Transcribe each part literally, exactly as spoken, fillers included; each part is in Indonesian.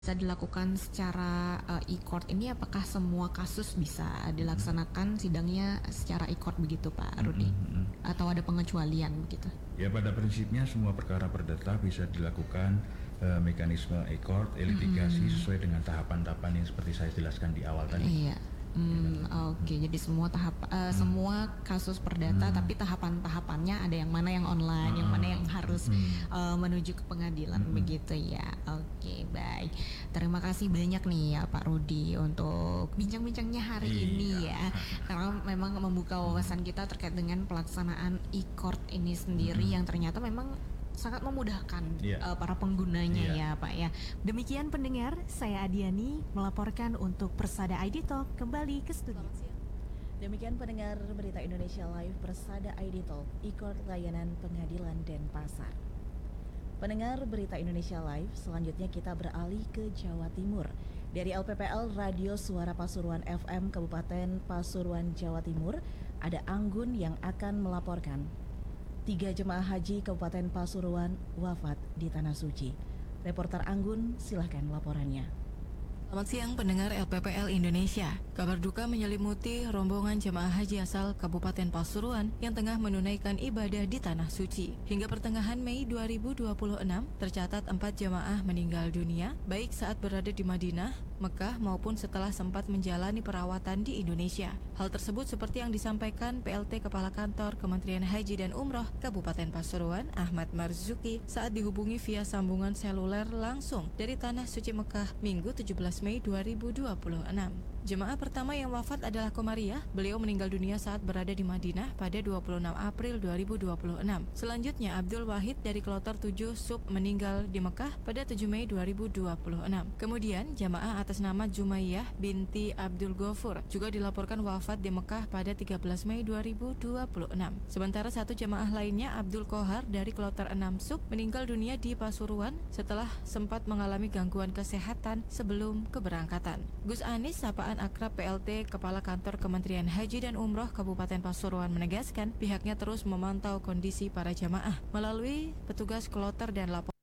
Bisa dilakukan secara uh, e-court ini, apakah semua kasus bisa dilaksanakan sidangnya secara e-court begitu Pak Rudi? Mm-hmm. Atau ada pengecualian begitu? Ya, pada prinsipnya semua perkara perdata bisa dilakukan uh, mekanisme e-court, e-litigasi mm-hmm. sesuai dengan tahapan-tahapan yang seperti saya jelaskan di awal tadi. Iya. Hmm, Oke, okay. Jadi semua tahap, uh, hmm. semua kasus perdata, hmm. tapi tahapan-tahapannya ada yang mana yang online, hmm. yang mana yang harus hmm. uh, menuju ke pengadilan hmm. begitu ya. Oke, okay, baik. Terima kasih banyak nih ya Pak Rudi untuk bincang-bincangnya hari iya. ini ya, karena memang membuka wawasan kita terkait dengan pelaksanaan e-court ini sendiri hmm. yang ternyata memang sangat memudahkan yeah. uh, para penggunanya yeah. ya Pak ya. Demikian pendengar, saya Adiani melaporkan untuk Persada I D Talk kembali ke studio. Demikian pendengar Berita Indonesia Live Persada I D Talk, e-court layanan pengadilan Denpasar. Pendengar Berita Indonesia Live, selanjutnya kita beralih ke Jawa Timur. Dari L P P L Radio Suara Pasuruan F M Kabupaten Pasuruan Jawa Timur, ada Anggun yang akan melaporkan tiga jemaah haji Kabupaten Pasuruan wafat di Tanah Suci. Reporter Anggun, silahkan laporannya. Selamat siang pendengar L P P L Indonesia. Kabar duka menyelimuti rombongan jemaah haji asal Kabupaten Pasuruan yang tengah menunaikan ibadah di Tanah Suci. Hingga pertengahan Mei dua ribu dua puluh enam, tercatat empat jemaah meninggal dunia, baik saat berada di Madinah, Mekah maupun setelah sempat menjalani perawatan di Indonesia. Hal tersebut seperti yang disampaikan P L T Kepala Kantor Kementerian Haji dan Umroh Kabupaten Pasuruan, Ahmad Marzuki, saat dihubungi via sambungan seluler langsung dari Tanah Suci Mekah Minggu tujuh belas Mei dua ribu dua puluh enam. Jemaah pertama yang wafat adalah Komariah. Beliau meninggal dunia saat berada di Madinah pada dua puluh enam April dua ribu dua puluh enam. Selanjutnya Abdul Wahid dari Kloter tujuh Sub meninggal di Mekah pada tujuh Mei dua ribu dua puluh enam. Kemudian jemaah atas nama Jumaiyah binti Abdul Ghafur juga dilaporkan wafat di Mekah pada tiga belas Mei dua ribu dua puluh enam. Sementara satu jemaah lainnya, Abdul Kohar dari Kloter enam Sub, meninggal dunia di Pasuruan setelah sempat mengalami gangguan kesehatan sebelum keberangkatan. Gus Anis, sapaan akrab P L T Kepala Kantor Kementerian Haji dan Umroh Kabupaten Pasuruan, menegaskan pihaknya terus memantau kondisi para jamaah melalui petugas kloter dan laporan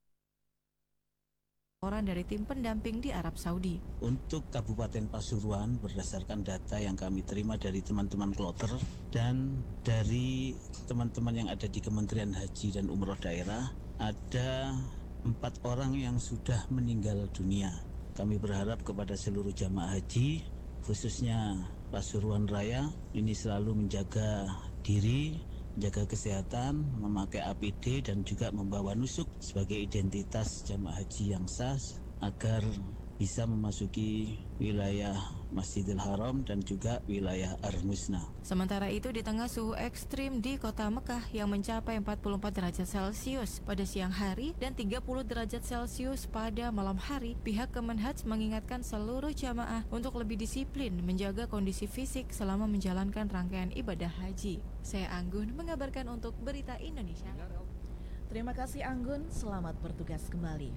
dari tim pendamping di Arab Saudi. Untuk Kabupaten Pasuruan, berdasarkan data yang kami terima dari teman-teman kloter dan dari teman-teman yang ada di Kementerian Haji dan Umroh daerah, ada empat orang yang sudah meninggal dunia. Kami berharap kepada seluruh jamaah haji, khususnya Pasuruan Raya, ini selalu menjaga diri, menjaga kesehatan, memakai A P D dan juga membawa nusuk sebagai identitas jamaah haji yang sah agar bisa memasuki wilayah Masjidil Haram dan juga wilayah Ar-Musna. Sementara itu, di tengah suhu ekstrim di kota Mekah yang mencapai empat puluh empat derajat Celcius pada siang hari dan tiga puluh derajat Celcius pada malam hari, pihak Kemenhaj mengingatkan seluruh jamaah untuk lebih disiplin menjaga kondisi fisik selama menjalankan rangkaian ibadah haji. Saya Anggun mengabarkan untuk Berita Indonesia. Terima kasih Anggun, selamat bertugas kembali.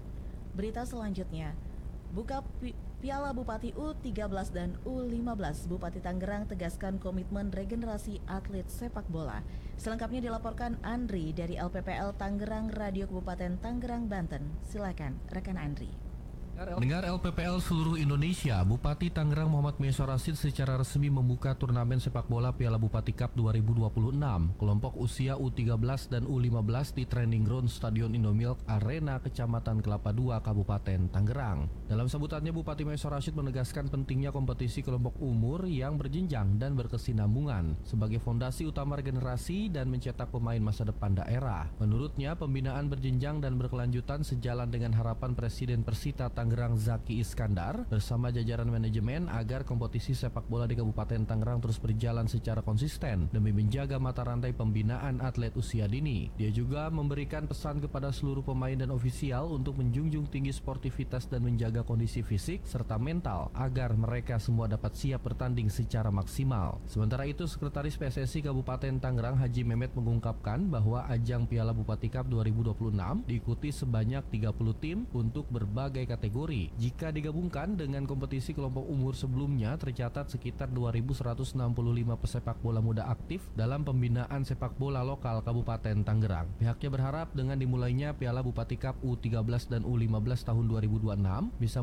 Berita selanjutnya, buka pi- Piala Bupati U tiga belas dan U lima belas, Bupati Tangerang tegaskan komitmen regenerasi atlet sepak bola. Selengkapnya dilaporkan Andri dari L P P L Tangerang Radio Kabupaten Tangerang, Banten. Silakan rekan Andri. Dengar L P P L seluruh Indonesia, Bupati Tangerang Muhammad Meisar Rashid secara resmi membuka turnamen sepak bola Piala Bupati Cup dua ribu dua puluh enam kelompok usia U tiga belas dan U lima belas di Training Ground Stadion Indomilk Arena Kecamatan Kelapa dua Kabupaten Tangerang. Dalam sambutannya, Bupati Meisar Rashid menegaskan pentingnya kompetisi kelompok umur yang berjenjang dan berkesinambungan sebagai fondasi utama regenerasi dan mencetak pemain masa depan daerah. Menurutnya, pembinaan berjenjang dan berkelanjutan sejalan dengan harapan Presiden Persita Tangerang Zaki Iskandar bersama jajaran manajemen agar kompetisi sepak bola di Kabupaten Tangerang terus berjalan secara konsisten demi menjaga mata rantai pembinaan atlet usia dini. Dia juga memberikan pesan kepada seluruh pemain dan ofisial untuk menjunjung tinggi sportivitas dan menjaga kondisi fisik serta mental agar mereka semua dapat siap bertanding secara maksimal. Sementara itu, Sekretaris P S S I Kabupaten Tangerang Haji Mehmet mengungkapkan bahwa ajang Piala Bupati Cup dua ribu dua puluh enam diikuti sebanyak tiga puluh tim untuk berbagai kategori kategori. Jika digabungkan dengan kompetisi kelompok umur sebelumnya, tercatat sekitar dua ribu seratus enam puluh lima pesepak bola muda aktif dalam pembinaan sepak bola lokal Kabupaten Tangerang. Pihaknya berharap dengan dimulainya Piala Bupati Cup U tiga belas dan U lima belas tahun dua ribu dua puluh enam bisa